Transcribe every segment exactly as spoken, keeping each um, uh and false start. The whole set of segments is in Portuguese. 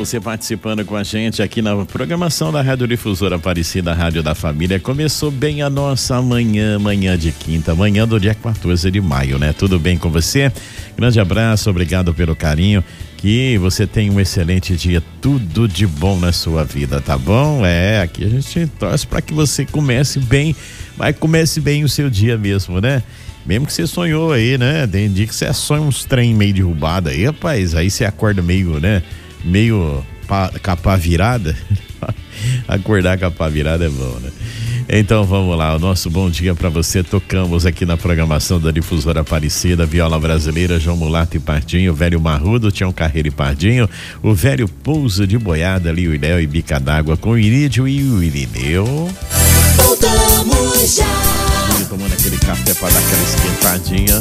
você participando com a gente aqui na programação da Rádio Difusora Aparecida, Rádio da Família. Começou bem a nossa manhã, manhã de quinta, manhã do dia quatorze de maio, né? Tudo bem com você? Grande abraço, obrigado pelo carinho. Que você tenha um excelente dia, tudo de bom na sua vida, tá bom? É, aqui a gente torce para que você comece bem, mas comece bem o seu dia mesmo, né? Mesmo que você sonhou aí, né? Tem dia que você sonha uns trem meio derrubado aí, rapaz, aí você acorda meio, né? Meio pa, capa virada. Acordar capa virada é bom, né? Então vamos lá, o nosso bom dia para você. Tocamos aqui na programação da Difusora Aparecida, Viola Brasileira, João Mulato e Pardinho, Velho Marrudo, Tião Carreiro e Pardinho, o Velho Pouso de Boiada, Lio e Léo e Bica d'Água com o Irídio e o Irineu. Voltamos já. Tomando aquele café para dar aquela esquentadinha.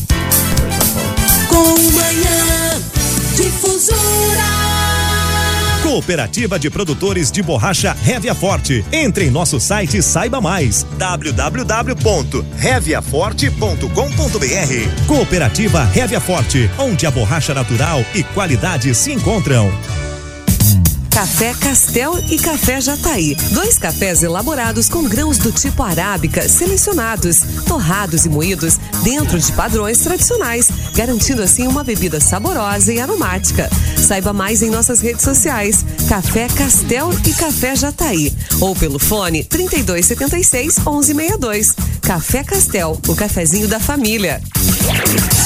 Com Manhã Difusora. Cooperativa de Produtores de Borracha Révia Forte. Entre em nosso site e saiba mais. w w w ponto révia forte ponto com ponto b r. Cooperativa Révia Forte, onde a borracha natural e qualidade se encontram. Café Castel e Café Jataí. Dois cafés elaborados com grãos do tipo arábica, selecionados, torrados e moídos dentro de padrões tradicionais, garantindo assim uma bebida saborosa e aromática. Saiba mais em nossas redes sociais. Café Castel e Café Jataí. Ou pelo fone trinta e dois setenta e seis, onze sessenta e dois. Café Castel, o cafezinho da família.